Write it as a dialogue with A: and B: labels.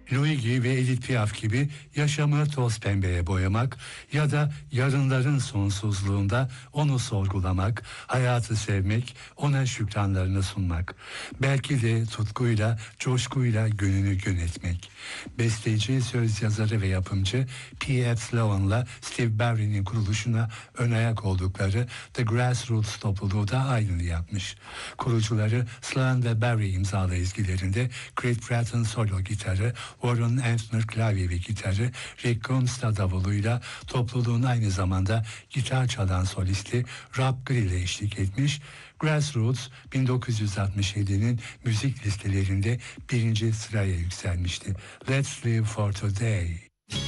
A: Luigi ve Edith Piaf gibi yaşamı toz pembeye boyamak ya da yarınların sonsuzluğunda onu sorgulamak, hayatı sevmek, ona şükranlarını sunmak. Belki de tutkuyla, coşkuyla gönlünü yönetmek. Besteci, söz yazarı ve yapımcı P.F. Sloan'la Steve Barry'nin kuruluşuna ön ayak oldukları The Grassroots topluluğu da aynını yapmış. Kurucuları Sloan ve Barry imzalı ezgilerinde Craig Pratt'ın solo gitarı, Warren Elfner klavye ve gitarı, Rick Combs da davuluyla topluluğun aynı zamanda gitar çalan solisti Rob Grill'e eşlik etmiş. Grassroots 1967'nin müzik listelerinde birinci sıraya yükselmişti. Let's Live for Today.